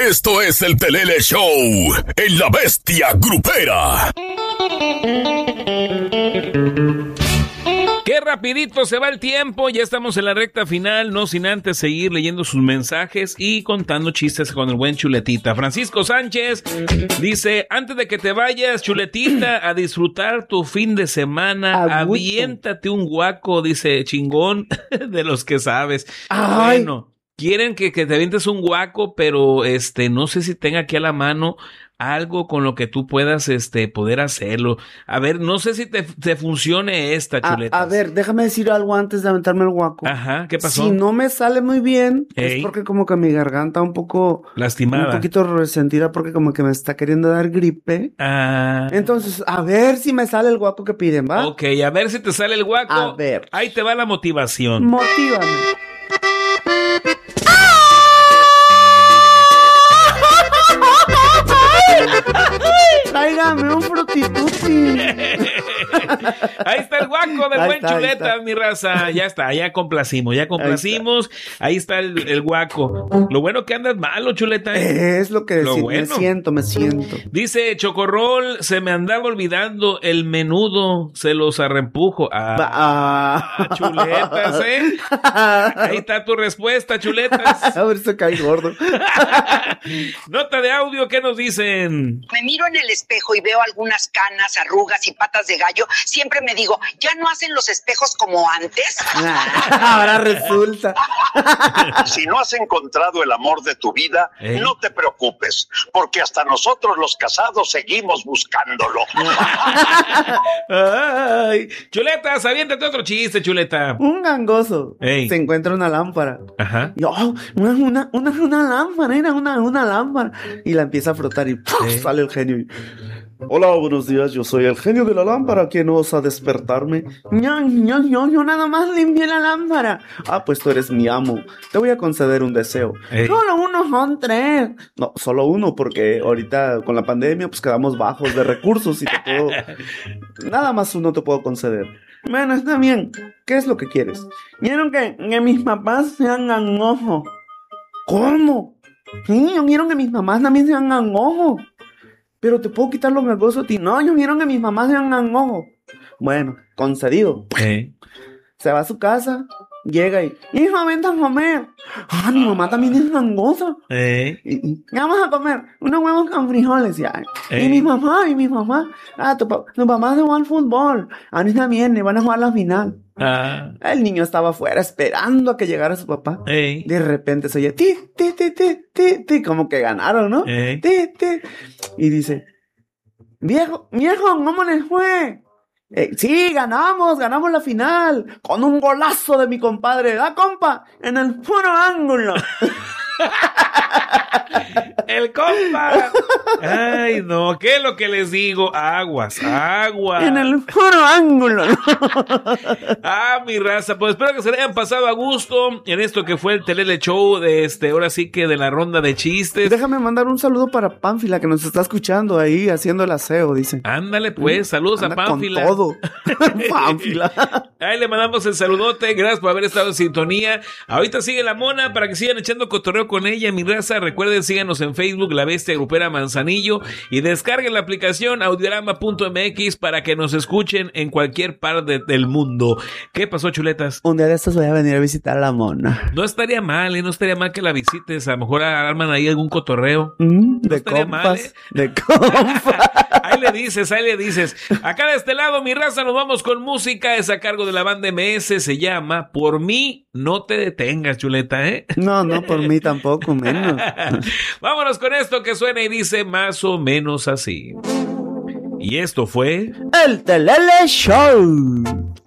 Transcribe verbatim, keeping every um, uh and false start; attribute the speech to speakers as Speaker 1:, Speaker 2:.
Speaker 1: Esto es el Telele Show en La Bestia Grupera.
Speaker 2: Qué rapidito se va el tiempo, ya estamos en la recta final, no sin antes seguir leyendo sus mensajes y contando chistes con el buen Chuletita. Francisco Sánchez dice, antes de que te vayas, Chuletita, a disfrutar tu fin de semana, aviéntate un guaco, dice chingón, de los que sabes. Ay. Bueno, quieren que, que te avientes un guaco, pero este, no sé si tenga aquí a la mano algo con lo que tú puedas este poder hacerlo. A ver, no sé si te, te funcione esta, Chuleta.
Speaker 3: A, a ver, déjame decir algo antes de aventarme el guaco.
Speaker 2: Ajá, ¿qué pasó?
Speaker 3: Si no me sale muy bien,
Speaker 2: Ey.
Speaker 3: es porque como que mi garganta un poco...
Speaker 2: lastimada.
Speaker 3: Un poquito resentida porque como que me está queriendo dar gripe.
Speaker 2: Ah.
Speaker 3: Entonces, a ver si me sale el guaco que piden, ¿va?
Speaker 2: Ok, a ver si te sale el guaco.
Speaker 3: A ver.
Speaker 2: Ahí te va la motivación.
Speaker 3: Motívame. Tráigame un frutituti.
Speaker 2: Ahí está el guaco del
Speaker 3: Ahí
Speaker 2: buen
Speaker 3: está,
Speaker 2: Chuleta, mi raza. Ya está, ya complacimos, ya complacimos. Ahí está, ahí está el, el guaco. Lo bueno que andas malo, Chuleta. ¿eh?
Speaker 3: Es lo que
Speaker 2: Lo
Speaker 3: sí,
Speaker 2: bueno.
Speaker 3: me siento, me siento.
Speaker 2: Dice Chocorrol, se me andaba olvidando el menudo, se los arrempujo. Ah,
Speaker 3: Ah.
Speaker 2: Chuletas, ¿eh? Ahí está tu respuesta, Chuletas.
Speaker 3: A ver, se cae gordo.
Speaker 2: Nota de audio, ¿qué nos dicen?
Speaker 4: Me miro en el espejo y veo algunas canas, arrugas y patas de gallo. Siempre me digo, ¿ya no hacen los espejos como antes?
Speaker 3: Ahora resulta.
Speaker 5: Si no has encontrado el amor de tu vida,
Speaker 2: ¿Eh?
Speaker 5: no te preocupes, porque hasta nosotros los casados seguimos buscándolo.
Speaker 2: Ay, Chuletas, aviéntate otro chiste, Chuleta.
Speaker 3: Un gangoso
Speaker 2: Ey.
Speaker 3: se encuentra una lámpara.
Speaker 2: Ajá.
Speaker 3: Y, oh, una, una, una, una lámpara, era una, una lámpara. Y la empieza a frotar y ¡puf!
Speaker 2: Ey.
Speaker 3: Sale el genio. Y, hola, buenos días, yo soy el genio de la lámpara. ¿Quién osa despertarme? Yo, yo, yo, yo nada más limpié la lámpara. Ah, pues tú eres mi amo. Te voy a conceder un deseo.
Speaker 2: Ey.
Speaker 3: Solo uno son tres. No, solo uno, porque ahorita con la pandemia pues quedamos bajos de recursos y te puedo... Nada más uno te puedo conceder. Bueno, está bien. ¿Qué es lo que quieres? Quiero que, que mis papás sean ganojos. ¿Cómo? Sí, yo quiero que mis mamás también sean ganojos. Pero te puedo quitar los gangosos a ti. No, yo quiero que mis mamás sean ganojos. Bueno, concedido.
Speaker 2: Eh.
Speaker 3: Se va a su casa, llega y... Hijo, vente a comer. Ah, mi mamá también es gangosa.
Speaker 2: Eh.
Speaker 3: Y, y, ¿qué vamos a comer? Unos huevos con frijoles. Ya.
Speaker 2: Ey.
Speaker 3: Y mi mamá, y mi mamá. Ah, tu, pa- tu mamá se va al fútbol. Ahorita viene, van a jugar la final.
Speaker 2: Ah.
Speaker 3: El niño estaba afuera esperando a que llegara su papá.
Speaker 2: Ey.
Speaker 3: De repente se oye ti, ti, ti, ti, ti, ti, como que ganaron, ¿no?
Speaker 2: Ey.
Speaker 3: Ti, ti. Y dice, viejo, viejo, ¿cómo les fue? Eh, sí, ganamos, ganamos la final, con un golazo de mi compadre, ¿da, compa? En el puro ángulo.
Speaker 2: El compa. Ay, no, ¿qué es lo que les digo? Aguas, aguas.
Speaker 3: En el puro ángulo.
Speaker 2: Ah, mi raza, pues espero que se le hayan pasado a gusto en esto que fue el Telele Show de este, ahora sí que de la ronda de chistes.
Speaker 3: Déjame mandar un saludo para Pánfila, que nos está escuchando ahí haciendo el aseo, dice.
Speaker 2: Ándale pues, saludos
Speaker 3: Anda
Speaker 2: a Pánfila.
Speaker 3: con todo. Pánfila.
Speaker 2: Ahí le mandamos el saludote, gracias por haber estado en sintonía. Ahorita sigue la mona para que sigan echando cotorreo con ella, mi raza. Recuerden, síganos en Facebook, La Bestia Grupera Manzanillo, y descarguen la aplicación audiorama punto m x para que nos escuchen en cualquier parte del mundo. ¿Qué pasó, Chuletas?
Speaker 3: Un día de estos voy a venir a visitar a la mona.
Speaker 2: No estaría mal, ¿eh? No estaría mal que la visites. A lo mejor arman ahí algún cotorreo.
Speaker 3: Mm, de
Speaker 2: estaría
Speaker 3: compas.
Speaker 2: mal, ¿eh?
Speaker 3: De compas.
Speaker 2: Ahí le dices, ahí le dices. Acá de este lado, mi raza, nos vamos con música. Es a cargo de la banda M S. Se llama Por mí no te detengas, Chuleta, ¿eh?
Speaker 3: No, no, por mí tampoco, menos.
Speaker 2: Vámonos con esto que suena y dice más o menos así. Y esto fue...
Speaker 3: El Telele Show.